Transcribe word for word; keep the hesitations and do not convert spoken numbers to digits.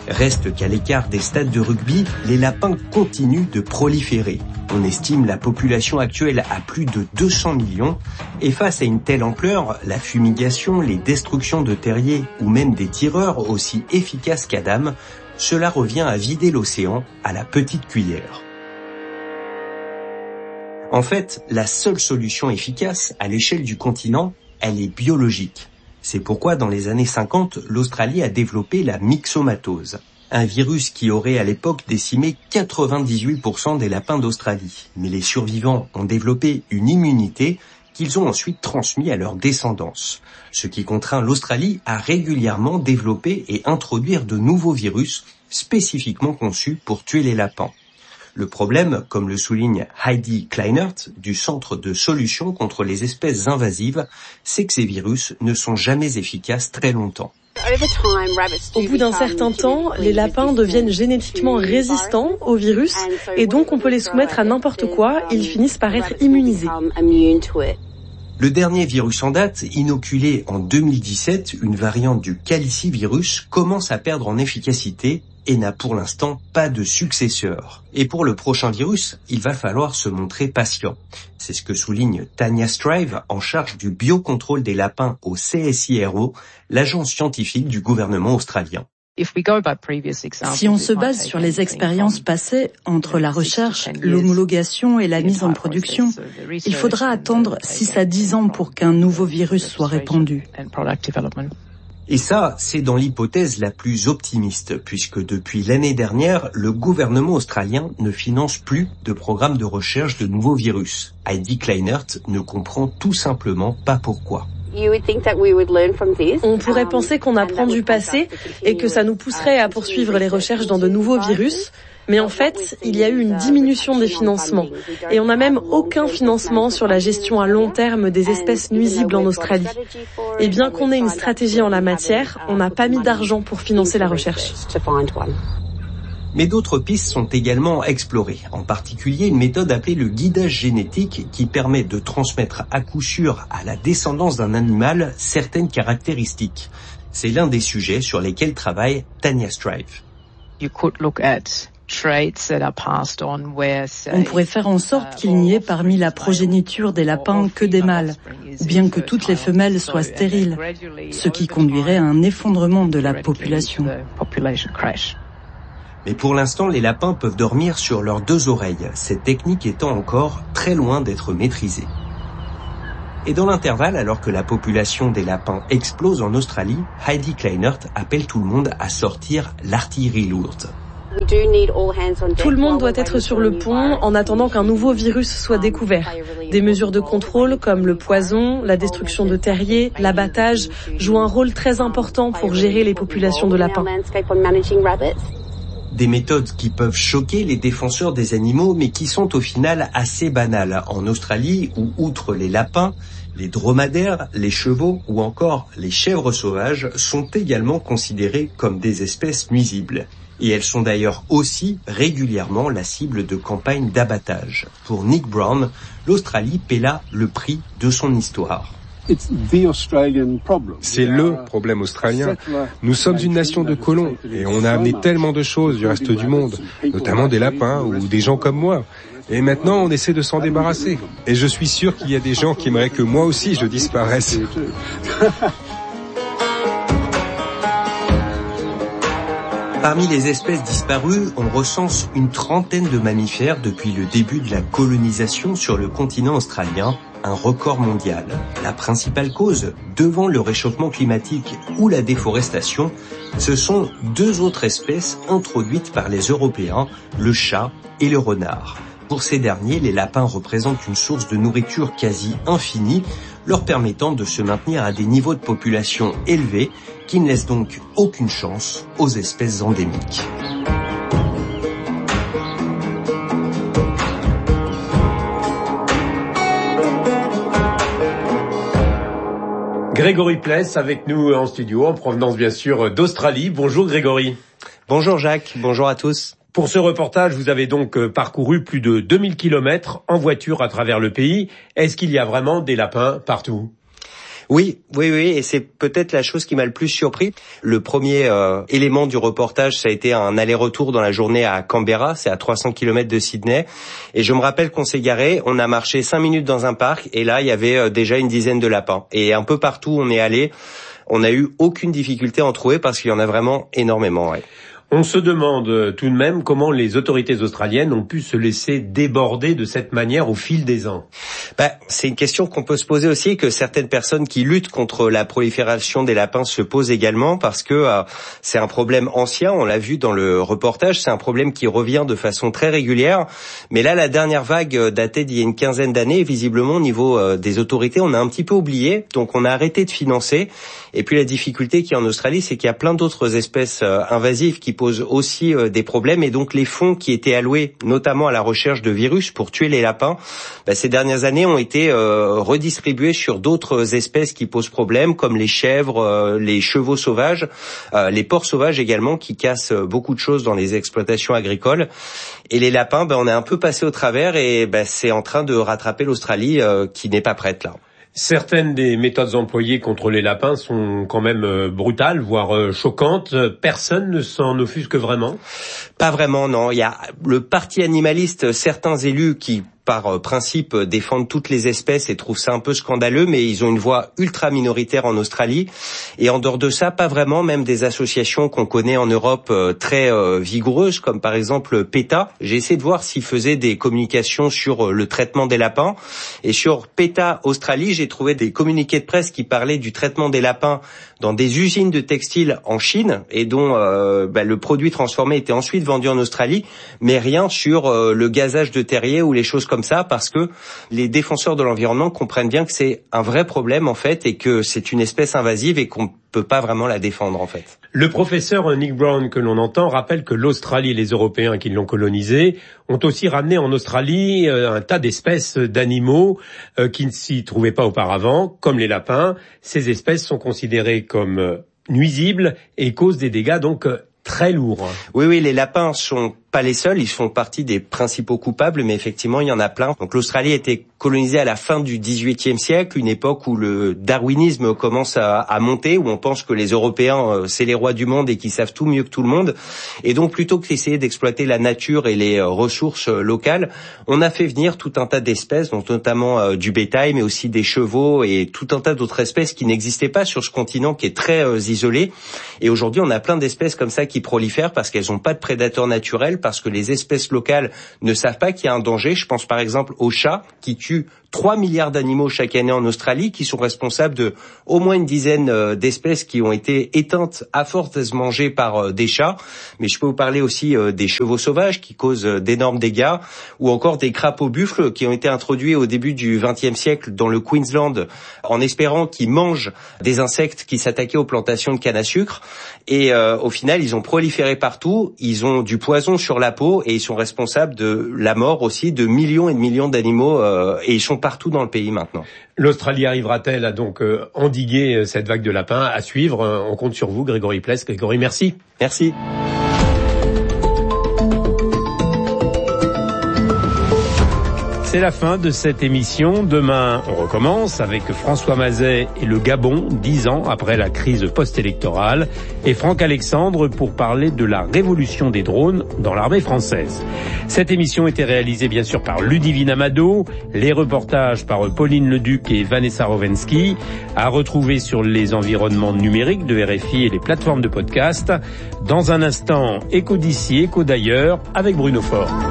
Reste qu'à l'écart des stades de rugby, les lapins continuent de proliférer. On estime la population actuelle à plus de deux cents millions. Et face à une telle ampleur, la fumigation, les destructions de terriers ou même des tireurs aussi efficaces qu'Adam, cela revient à vider l'océan à la petite cuillère. En fait, la seule solution efficace à l'échelle du continent, elle est biologique. C'est pourquoi dans les années cinquante, l'Australie a développé la myxomatose, un virus qui aurait à l'époque décimé quatre-vingt-dix-huit pour cent des lapins d'Australie. Mais les survivants ont développé une immunité qu'ils ont ensuite transmise à leur descendance, ce qui contraint l'Australie à régulièrement développer et introduire de nouveaux virus spécifiquement conçus pour tuer les lapins. Le problème, comme le souligne Heidi Kleinert du Centre de solutions contre les espèces invasives, c'est que ces virus ne sont jamais efficaces très longtemps. Au bout d'un certain temps, les lapins deviennent génétiquement résistants aux virus et donc on peut les soumettre à n'importe quoi, ils finissent par être immunisés. Le dernier virus en date, inoculé en deux mille dix-sept, une variante du calicivirus, commence à perdre en efficacité et n'a pour l'instant pas de successeur. Et pour le prochain virus, il va falloir se montrer patient. C'est ce que souligne Tanya Strive, en charge du biocontrôle des lapins au C S I R O, l'agence scientifique du gouvernement australien. Si on se base sur les expériences passées entre la recherche, l'homologation et la mise en production, il faudra attendre six à dix ans pour qu'un nouveau virus soit répandu. Et ça, c'est dans l'hypothèse la plus optimiste, puisque depuis l'année dernière, le gouvernement australien ne finance plus de programmes de recherche de nouveaux virus. Heidi Kleinert ne comprend tout simplement pas pourquoi. On pourrait penser qu'on apprend du passé et que ça nous pousserait à poursuivre les recherches dans de nouveaux virus, mais en fait, il y a eu une diminution des financements et on n'a même aucun financement sur la gestion à long terme des espèces nuisibles en Australie. Et bien qu'on ait une stratégie en la matière, on n'a pas mis d'argent pour financer la recherche. Mais d'autres pistes sont également explorées, en particulier une méthode appelée le guidage génétique qui permet de transmettre à coup sûr à la descendance d'un animal certaines caractéristiques. C'est l'un des sujets sur lesquels travaille Tanya Strive. On pourrait faire en sorte qu'il n'y ait parmi la progéniture des lapins que des mâles, ou bien que toutes les femelles soient stériles, ce qui conduirait à un effondrement de la population. Mais pour l'instant, les lapins peuvent dormir sur leurs deux oreilles, cette technique étant encore très loin d'être maîtrisée. Et dans l'intervalle, alors que la population des lapins explose en Australie, Heidi Kleinert appelle tout le monde à sortir l'artillerie lourde. Tout le monde doit être sur le pont en attendant qu'un nouveau virus soit découvert. Des mesures de contrôle comme le poison, la destruction de terriers, l'abattage jouent un rôle très important pour gérer les populations de lapins. Des méthodes qui peuvent choquer les défenseurs des animaux, mais qui sont au final assez banales. En Australie, où outre les lapins, les dromadaires, les chevaux ou encore les chèvres sauvages sont également considérés comme des espèces nuisibles. Et elles sont d'ailleurs aussi régulièrement la cible de campagnes d'abattage. Pour Nick Brown, l'Australie paie là le prix de son histoire. C'est le problème australien. Nous sommes une nation de colons et on a amené tellement de choses du reste du monde, notamment des lapins ou des gens comme moi. Et maintenant, on essaie de s'en débarrasser. Et je suis sûr qu'il y a des gens qui aimeraient que moi aussi je disparaisse. Parmi les espèces disparues, on recense une trentaine de mammifères depuis le début de la colonisation sur le continent australien, un record mondial. La principale cause, devant le réchauffement climatique ou la déforestation, ce sont deux autres espèces introduites par les Européens, le chat et le renard. Pour ces derniers, les lapins représentent une source de nourriture quasi infinie, leur permettant de se maintenir à des niveaux de population élevés qui ne laissent donc aucune chance aux espèces endémiques. Grégory Pless avec nous en studio, en provenance bien sûr d'Australie. Bonjour Grégory. Bonjour Jacques, bonjour à tous. Pour ce reportage, vous avez donc parcouru plus de deux mille kilomètres en voiture à travers le pays. Est-ce qu'il y a vraiment des lapins partout ? Oui, oui, oui, et c'est peut-être la chose qui m'a le plus surpris. Le premier euh, élément du reportage, ça a été un aller-retour dans la journée à Canberra, c'est à trois cents kilomètres de Sydney. Et je me rappelle qu'on s'est garé, on a marché cinq minutes dans un parc, et là, il y avait euh, déjà une dizaine de lapins. Et un peu partout où on est allé, on n'a eu aucune difficulté à en trouver parce qu'il y en a vraiment énormément, ouais. On se demande tout de même comment les autorités australiennes ont pu se laisser déborder de cette manière au fil des ans. Bah, c'est une question qu'on peut se poser aussi, et que certaines personnes qui luttent contre la prolifération des lapins se posent également, parce que euh, c'est un problème ancien, on l'a vu dans le reportage, c'est un problème qui revient de façon très régulière. Mais là, la dernière vague datait d'il y a une quinzaine d'années, et visiblement au niveau euh, des autorités, on a un petit peu oublié, donc on a arrêté de financer. Et puis la difficulté qu'il y a en Australie, c'est qu'il y a plein d'autres espèces euh, invasives qui posent aussi euh, des problèmes, et donc les fonds qui étaient alloués notamment à la recherche de virus pour tuer les lapins, bah, ces dernières années ont été euh, redistribués sur d'autres espèces qui posent problème, comme les chèvres, euh, les chevaux sauvages, euh, les porcs sauvages également, qui cassent beaucoup de choses dans les exploitations agricoles. Et les lapins, bah, on est un peu passé au travers, et bah, c'est en train de rattraper l'Australie euh, qui n'est pas prête là. Certaines des méthodes employées contre les lapins sont quand même euh, brutales, voire euh, choquantes. Personne ne s'en offusque vraiment? Pas vraiment, non. Il y a le parti animaliste, certains élus qui, par principe, défendent toutes les espèces et trouvent ça un peu scandaleux, mais ils ont une voix ultra minoritaire en Australie. Et en dehors de ça, pas vraiment, même des associations qu'on connaît en Europe euh, très euh, vigoureuses, comme par exemple PETA. J'ai essayé de voir s'ils faisaient des communications sur euh, le traitement des lapins. Et sur PETA Australie, j'ai trouvé des communiqués de presse qui parlaient du traitement des lapins dans des usines de textiles en Chine, et dont euh, bah, le produit transformé était ensuite vendu en Australie, mais rien sur euh, le gazage de terriers ou les choses comme ça, parce que les défenseurs de l'environnement comprennent bien que c'est un vrai problème en fait, et que c'est une espèce invasive et qu'on peut pas vraiment la défendre en fait. Le professeur Nick Brown que l'on entend rappelle que l'Australie et les Européens qui l'ont colonisée ont aussi ramené en Australie euh, un tas d'espèces d'animaux euh, qui ne s'y trouvaient pas auparavant, comme les lapins. Ces espèces sont considérées comme euh, nuisibles et causent des dégâts donc euh, très lourds. Oui, oui, les lapins sont pas les seuls, ils font partie des principaux coupables, mais effectivement, il y en a plein. Donc l'Australie a été colonisée à la fin du dix-huitième siècle, une époque où le darwinisme commence à, à monter, où on pense que les Européens, euh, c'est les rois du monde et qu'ils savent tout mieux que tout le monde. Et donc, plutôt que d'essayer d'exploiter la nature et les euh, ressources euh, locales, on a fait venir tout un tas d'espèces, donc notamment euh, du bétail, mais aussi des chevaux et tout un tas d'autres espèces qui n'existaient pas sur ce continent qui est très euh, isolé. Et aujourd'hui, on a plein d'espèces comme ça qui prolifèrent parce qu'elles n'ont pas de prédateurs naturels, parce que les espèces locales ne savent pas qu'il y a un danger. Je pense par exemple aux chats qui tuent trois milliards d'animaux chaque année en Australie, qui sont responsables de au moins une dizaine d'espèces qui ont été éteintes à force de se manger par des chats. Mais je peux vous parler aussi des chevaux sauvages qui causent d'énormes dégâts, ou encore des crapauds buffles qui ont été introduits au début du vingtième siècle dans le Queensland en espérant qu'ils mangent des insectes qui s'attaquaient aux plantations de canne à sucre. Et euh, au final, ils ont proliféré partout, ils ont du poison sur la peau et ils sont responsables de la mort aussi de millions et de millions d'animaux euh, et ils sont partout dans le pays maintenant. L'Australie arrivera-t-elle à donc euh, endiguer cette vague de lapins? À suivre, euh, on compte sur vous, Grégory Pless. Grégory, merci. Merci. C'est la fin de cette émission. Demain, on recommence avec François Mazet et le Gabon, dix ans après la crise post-électorale, et Franck Alexandre pour parler de la révolution des drones dans l'armée française. Cette émission était réalisée bien sûr par Ludivine Amado, les reportages par Pauline Leduc et Vanessa Rovensky, à retrouver sur les environnements numériques de R F I et les plateformes de podcast. Dans un instant, Écho d'ici, Écho d'ailleurs, avec Bruno Faure.